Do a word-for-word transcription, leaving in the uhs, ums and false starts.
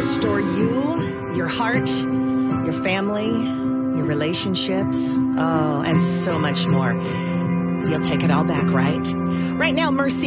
restore you, your heart, your family, your relationships, oh, and so much more. You'll take it all back, right? Right now, Mercy